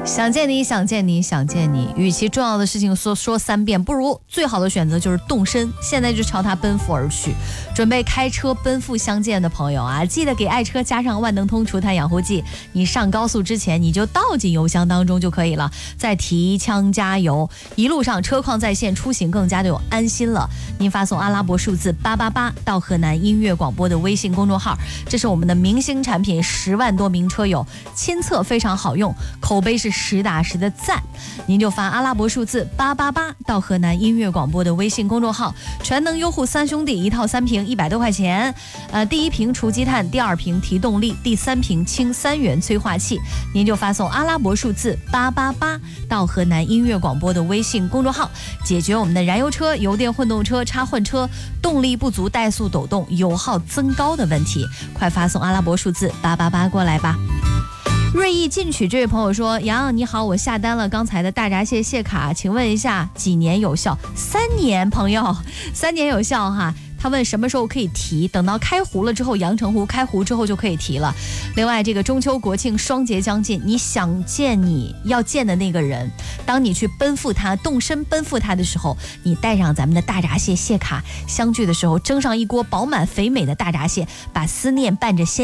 想见你，想见你，想见你。与其重要的事情说3遍，不如最好的选择就是动身。现在就朝它奔赴而去。准备开车奔赴相见的朋友啊，记得给爱车加上万能通除碳养护剂。你上高速之前，你就倒进油箱当中就可以了，再提枪加油。一路上车况在线，出行更加的有安心了。您发送阿拉伯数字888到河南音乐广播的微信公众号，这是我们的明星产品，10万多名车友亲测，非常好用，口碑是实打实的赞。您就发阿拉伯数字888到河南音乐广播的微信公众号，全能优护3兄弟一套3瓶100多块钱，第1瓶除积碳，第2瓶提动力，第3瓶氢3元催化器。您就发送阿拉伯数字888到河南音乐广播的微信公众号，解决我们的燃油车、油电混动车、插混车动力不足、怠速抖动、油耗增高的问题。快发送阿拉伯数字888过来吧。锐意进取这位朋友说，杨你好，我下单了刚才的大闸蟹卡，请问一下几年有效？3年，朋友，3年有效哈。他问什么时候可以提，等到开湖了之后，阳澄湖开湖之后就可以提了。另外这个中秋国庆双节将近，你想见你要见的那个人，当你去奔赴他，动身奔赴他的时候，你带上咱们的大闸蟹卡，相聚的时候蒸上一锅饱满肥美的大闸蟹，把思念伴着鲜